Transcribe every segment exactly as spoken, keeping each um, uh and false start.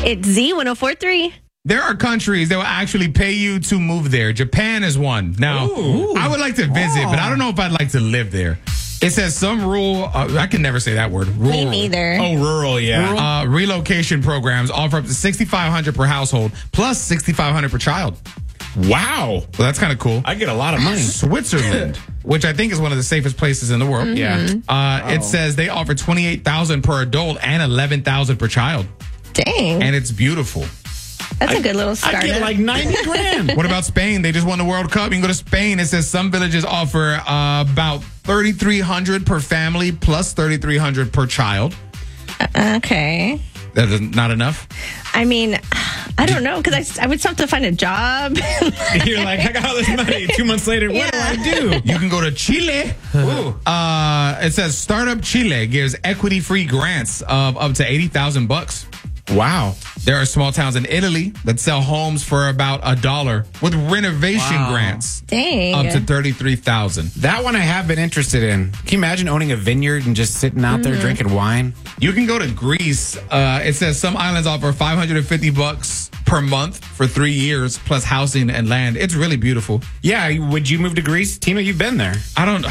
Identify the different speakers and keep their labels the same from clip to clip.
Speaker 1: It's Z ten forty-three.
Speaker 2: There are countries that will actually pay you to move there. Japan is one. Now, Ooh. I would like to visit, oh. but I don't know if I'd like to live there. It says some rural, uh, I can never say that word. Rural.
Speaker 1: Me neither.
Speaker 3: Oh, rural, yeah.
Speaker 2: Rural, uh, relocation programs offer up to sixty-five hundred dollars per household plus sixty-five hundred dollars per child.
Speaker 3: Wow.
Speaker 2: Well, that's kind of cool.
Speaker 3: I get a lot of money.
Speaker 2: Switzerland, which I think is one of the safest places in the world.
Speaker 1: Mm-hmm.
Speaker 3: Yeah.
Speaker 2: Uh,
Speaker 3: oh.
Speaker 2: It says they offer twenty-eight thousand dollars per adult and eleven thousand dollars per child.
Speaker 1: Dang.
Speaker 2: And it's beautiful.
Speaker 1: That's
Speaker 3: I,
Speaker 1: a good little starter.
Speaker 3: I get like ninety grand.
Speaker 2: What about Spain? They just won the World Cup. You can go to Spain. It says some villages offer uh, about thirty-three hundred dollars per family plus thirty-three hundred dollars per child.
Speaker 1: Uh, okay.
Speaker 2: That is not enough?
Speaker 1: I mean, I don't know, because I, I would still have to find a job.
Speaker 3: You're like, I got all this money. Two months later, what
Speaker 1: Yeah.
Speaker 3: do I do?
Speaker 2: You can go to Chile.
Speaker 3: Ooh.
Speaker 2: Uh, it says Startup Chile gives equity-free grants of up to eighty thousand bucks.
Speaker 3: Wow.
Speaker 2: There are small towns in Italy that sell homes for about a dollar with renovation
Speaker 3: Wow.
Speaker 2: grants.
Speaker 1: Dang.
Speaker 2: Up to thirty-three thousand.
Speaker 3: That one I have been interested in. Can you imagine owning a vineyard and just sitting out
Speaker 1: Mm-hmm.
Speaker 3: there drinking wine?
Speaker 2: You can go to Greece. Uh, it says some islands offer five hundred fifty bucks per month for three years plus housing and land. It's really beautiful.
Speaker 3: Yeah. Would you move to Greece? Tina, you've been there.
Speaker 2: I don't.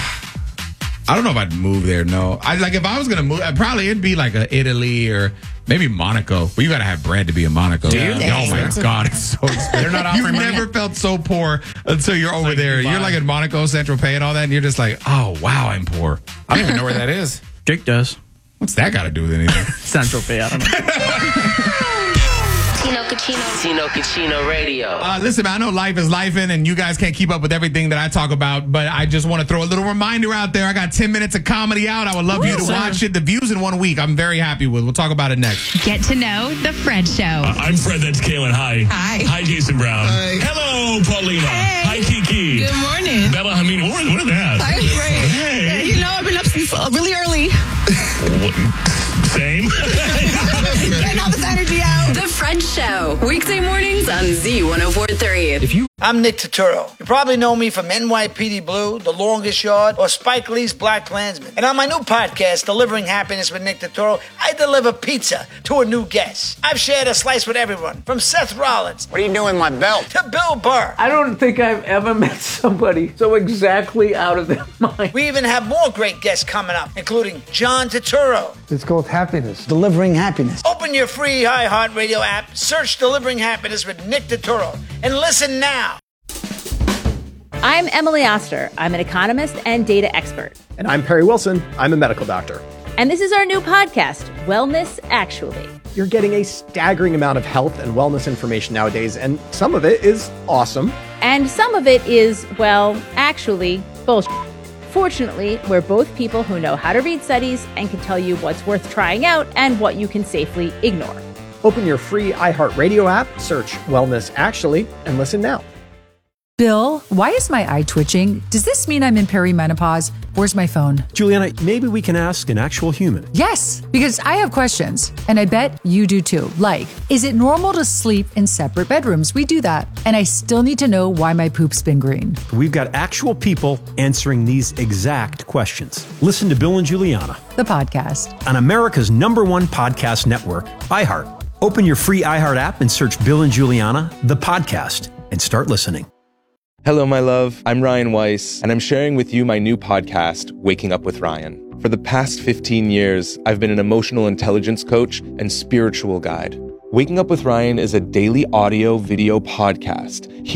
Speaker 2: I don't know if I'd move there. No, I like if I was gonna move, I'd probably it'd be like a Italy or maybe Monaco. But you gotta have bread to be in Monaco.
Speaker 3: Do you?
Speaker 2: Oh my God, it's so expensive.
Speaker 3: They're not offering
Speaker 2: You've
Speaker 3: money
Speaker 2: never felt so poor until you're over
Speaker 3: like
Speaker 2: there.
Speaker 3: Dubai.
Speaker 2: You're like in Monaco, Central Pay, and all that, and you're just like, oh wow, I'm poor.
Speaker 3: I don't even know where that is.
Speaker 4: Jake does.
Speaker 2: What's that got to do with anything?
Speaker 4: Central Pay, I don't know.
Speaker 5: Tino Cucino. Tino Cucino Radio.
Speaker 2: Uh, listen, man, I know life is lifing, and you guys can't keep up with everything that I talk about, but I just want to throw a little reminder out there. I got ten minutes of comedy out. I would love
Speaker 1: Ooh,
Speaker 2: you to
Speaker 1: sir.
Speaker 2: watch it. The views in one week, I'm very happy with. We'll talk about it next.
Speaker 6: Get to know The Fred Show.
Speaker 7: Uh, I'm Fred. That's Kaylin. Hi.
Speaker 6: Hi.
Speaker 7: Hi, Jason Brown.
Speaker 8: Hi.
Speaker 7: Hello, Paulina.
Speaker 6: Hey.
Speaker 7: Hi, Kiki.
Speaker 6: Good morning.
Speaker 7: Bella Hamina. What, what are that?
Speaker 6: Hi, Fred.
Speaker 7: Hey.
Speaker 6: Yeah, you know, I've been up since uh, really early.
Speaker 7: Same.
Speaker 6: Getting all this energy out.
Speaker 5: The Fred Show. Weekday mornings on Z ten forty-three.
Speaker 8: If you, I'm Nick Turturro. You probably know me from N Y P D Blue, The Longest Yard, or Spike Lee's Black Klansman. And on my new podcast, Delivering Happiness with Nick Turturro, I deliver pizza to a new guest. I've shared a slice with everyone, from Seth Rollins.
Speaker 9: What are you doing with my belt?
Speaker 8: To Bill Burr.
Speaker 10: I don't think I've ever met somebody so exactly out of their mind.
Speaker 8: We even have more great guests coming up, including John Turturro.
Speaker 11: It's called happiness. Delivering happiness.
Speaker 8: Open your free iHeartRadio app, search Delivering Happiness with Nick Turturro, and listen now.
Speaker 12: I'm Emily Oster. I'm an economist and data expert.
Speaker 13: And I'm Perry Wilson. I'm a medical doctor.
Speaker 12: And this is our new podcast, Wellness Actually.
Speaker 13: You're getting a staggering amount of health and wellness information nowadays, and some of it is awesome.
Speaker 12: And some of it is, well, actually, bullshit. Fortunately, we're both people who know how to read studies and can tell you what's worth trying out and what you can safely ignore.
Speaker 13: Open your free iHeartRadio app, search Wellness Actually, and listen now.
Speaker 14: Bill, why is my eye twitching? Does this mean I'm in perimenopause? Where's my phone?
Speaker 15: Juliana, maybe we can ask an actual human.
Speaker 14: Yes, because I have questions, and I bet you do too. Like, is it normal to sleep in separate bedrooms? We do that. And I still need to know why my poop's been green.
Speaker 15: We've got actual people answering these exact questions. Listen to Bill and Juliana,
Speaker 14: The podcast.
Speaker 15: on America's number one podcast network, iHeart. Open your free iHeart app and search Bill and Juliana, the podcast, and start listening.
Speaker 16: Hello, my love. I'm Ryan Weiss, and I'm sharing with you my new podcast, Waking Up with Ryan. For the past fifteen years, I've been an emotional intelligence coach and spiritual guide. Waking Up with Ryan is a daily audio video podcast.